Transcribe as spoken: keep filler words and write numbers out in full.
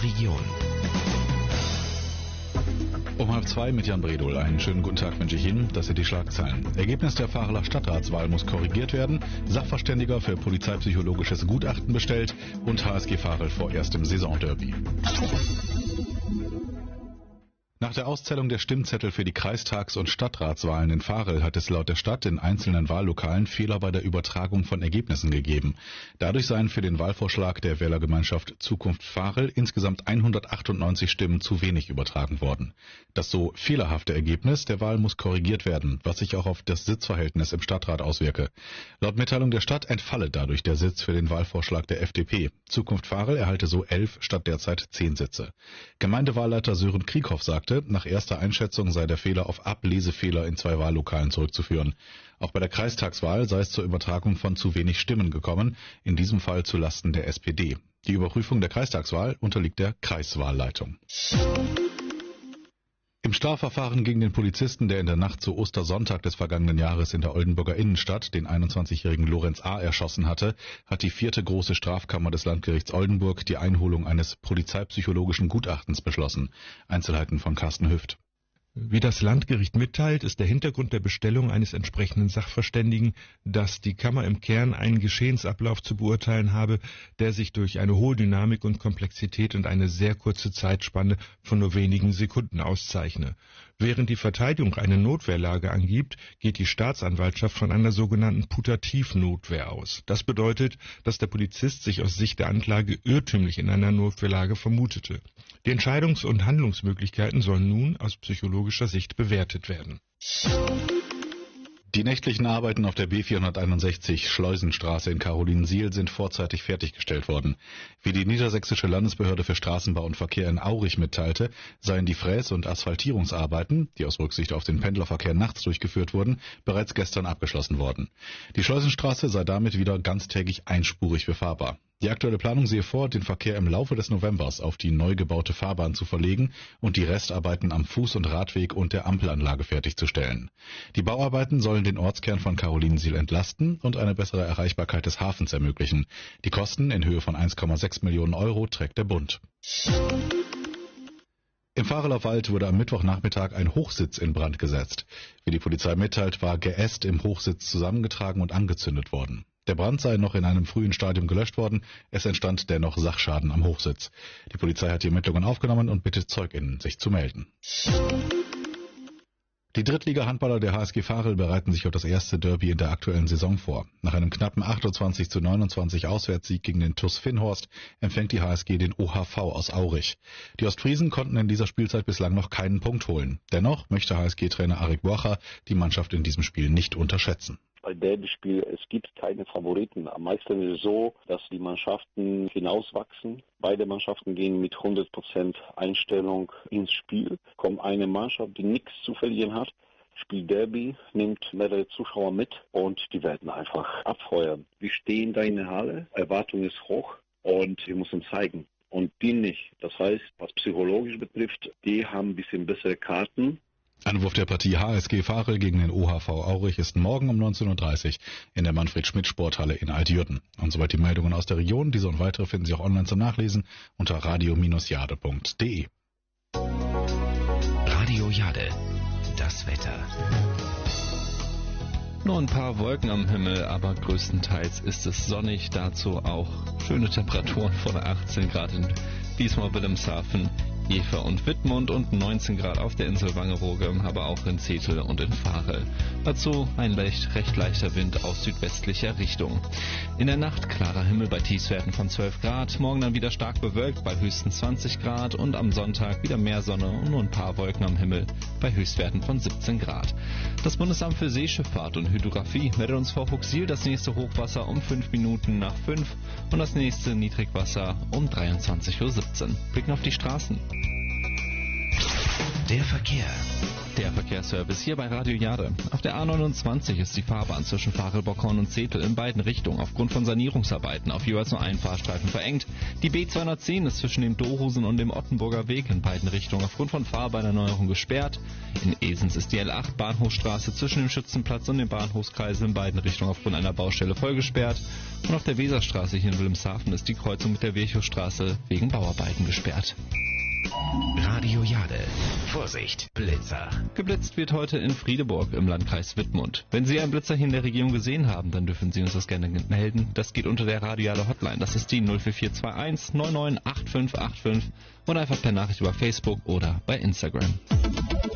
der Region. Um halb zwei mit Jan Bredol. Einen schönen guten Tag wünsche ich Ihnen. Das sind die Schlagzeilen. Ergebnis der Vareler Stadtratswahl muss korrigiert werden. Sachverständiger für polizeipsychologisches Gutachten bestellt und H S G Varel vorerst im Saisonderby. Nach der Auszählung der Stimmzettel für die Kreistags- und Stadtratswahlen in Varel hat es laut der Stadt in einzelnen Wahllokalen Fehler bei der Übertragung von Ergebnissen gegeben. Dadurch seien für den Wahlvorschlag der Wählergemeinschaft Zukunft Varel insgesamt hundertachtundneunzig Stimmen zu wenig übertragen worden. Das so fehlerhafte Ergebnis der Wahl muss korrigiert werden, was sich auch auf das Sitzverhältnis im Stadtrat auswirke. Laut Mitteilung der Stadt entfalle dadurch der Sitz für den Wahlvorschlag der F D P. Zukunft Varel erhalte so elf statt derzeit zehn Sitze. Gemeindewahlleiter Sören Krieghoff sagte, nach erster Einschätzung sei der Fehler auf Ablesefehler in zwei Wahllokalen zurückzuführen. Auch bei der Kreistagswahl sei es zur Übertragung von zu wenig Stimmen gekommen, in diesem Fall zu Lasten der S P D. Die Überprüfung der Kreistagswahl unterliegt der Kreiswahlleitung. Im Strafverfahren gegen den Polizisten, der in der Nacht zu Ostersonntag des vergangenen Jahres in der Oldenburger Innenstadt den einundzwanzigjährigen Lorenz A. erschossen hatte, hat die vierte große Strafkammer des Landgerichts Oldenburg die Einholung eines polizeipsychologischen Gutachtens beschlossen. Einzelheiten von Carsten Hüft. Wie das Landgericht mitteilt, ist der Hintergrund der Bestellung eines entsprechenden Sachverständigen, dass die Kammer im Kern einen Geschehensablauf zu beurteilen habe, der sich durch eine hohe Dynamik und Komplexität und eine sehr kurze Zeitspanne von nur wenigen Sekunden auszeichne. Während die Verteidigung eine Notwehrlage angibt, geht die Staatsanwaltschaft von einer sogenannten Putativnotwehr aus. Das bedeutet, dass der Polizist sich aus Sicht der Anklage irrtümlich in einer Notwehrlage vermutete. Die Entscheidungs- und Handlungsmöglichkeiten sollen nun aus psychologischer Sicht bewertet werden. Die nächtlichen Arbeiten auf der B vierhunderteinundsechzig Schleusenstraße in Carolinsiel sind vorzeitig fertiggestellt worden. Wie die Niedersächsische Landesbehörde für Straßenbau und Verkehr in Aurich mitteilte, seien die Fräs- und Asphaltierungsarbeiten, die aus Rücksicht auf den Pendlerverkehr nachts durchgeführt wurden, bereits gestern abgeschlossen worden. Die Schleusenstraße sei damit wieder ganztägig einspurig befahrbar. Die aktuelle Planung sehe vor, den Verkehr im Laufe des Novembers auf die neu gebaute Fahrbahn zu verlegen und die Restarbeiten am Fuß- und Radweg und der Ampelanlage fertigzustellen. Die Bauarbeiten sollen den Ortskern von Carolinsiel entlasten und eine bessere Erreichbarkeit des Hafens ermöglichen. Die Kosten in Höhe von eins Komma sechs Millionen Euro trägt der Bund. Im Vareler Wald wurde am Mittwochnachmittag ein Hochsitz in Brand gesetzt. Wie die Polizei mitteilt, war Geäst im Hochsitz zusammengetragen und angezündet worden. Der Brand sei noch in einem frühen Stadium gelöscht worden, es entstand dennoch Sachschaden am Hochsitz. Die Polizei hat die Ermittlungen aufgenommen und bittet ZeugInnen, sich zu melden. Die Drittliga-Handballer der H S G Varel bereiten sich auf das erste Derby in der aktuellen Saison vor. Nach einem knappen achtundzwanzig zu neunundzwanzig Auswärtssieg gegen den T U S Finnhorst empfängt die H S G den O H V aus Aurich. Die Ostfriesen konnten in dieser Spielzeit bislang noch keinen Punkt holen. Dennoch möchte H S G-Trainer Arik Borcha die Mannschaft in diesem Spiel nicht unterschätzen. Bei Derby-Spiel, es gibt keine Favoriten. Am meisten ist es so, dass die Mannschaften hinauswachsen. Beide Mannschaften gehen mit hundert Prozent Einstellung ins Spiel. Kommt eine Mannschaft, die nichts zu verlieren hat, spielt Derby, nimmt mehrere Zuschauer mit und die werden einfach abfeuern. Wir stehen da in der Halle, Erwartung ist hoch und wir müssen zeigen. Und die nicht. Das heißt, was psychologisch betrifft, die haben ein bisschen bessere Karten. Anwurf der Partie H S G Varel gegen den O H V Aurich ist morgen um neunzehn Uhr dreißig in der Manfred-Schmidt-Sporthalle in Altjürden. Und soweit die Meldungen aus der Region. Diese und weitere finden Sie auch online zum Nachlesen unter radio Bindestrich jade punkt de. Radio Jade, das Wetter. Nur ein paar Wolken am Himmel, aber größtenteils ist es sonnig. Dazu auch schöne Temperaturen von achtzehn Grad in diesmal Wilhelmshaven, Jever und Wittmund und neunzehn Grad auf der Insel Wangerooge, aber auch in Zetel und in Varel. Dazu ein leicht, recht leichter Wind aus südwestlicher Richtung. In der Nacht klarer Himmel bei Tiefstwerten von zwölf Grad, morgen dann wieder stark bewölkt bei höchstens zwanzig Grad und am Sonntag wieder mehr Sonne und nur ein paar Wolken am Himmel bei Höchstwerten von siebzehn Grad. Das Bundesamt für Seeschifffahrt und Hydrographie meldet uns vor Huxil das nächste Hochwasser um fünf Minuten nach fünf und das nächste Niedrigwasser um dreiundzwanzig Uhr siebzehn. Blicken auf die Straßen. Der Verkehr. Der Verkehrsservice hier bei Radio Jade. Auf der A neunundzwanzig ist die Fahrbahn zwischen Farel-Bockhorn und Zetel in beiden Richtungen aufgrund von Sanierungsarbeiten auf jeweils nur einen Fahrstreifen verengt. Die B zweihundertzehn ist zwischen dem Dohusen und dem Ottenburger Weg in beiden Richtungen aufgrund von Fahrbahnerneuerung gesperrt. In Esens ist die L acht Bahnhofstraße zwischen dem Schützenplatz und dem Bahnhofskreisel in beiden Richtungen aufgrund einer Baustelle vollgesperrt. Und auf der Weserstraße hier in Wilhelmshaven ist die Kreuzung mit der Virchowstraße wegen Bauarbeiten gesperrt. Radio Jade. Vorsicht, Blitzer. Geblitzt wird heute in Friedeburg im Landkreis Wittmund. Wenn Sie einen Blitzer hier in der Region gesehen haben, dann dürfen Sie uns das gerne melden. Das geht unter der Radio Jade Hotline. Das ist die null vier vier zwei eins neun neun acht fünf acht fünf und einfach per Nachricht über Facebook oder bei Instagram.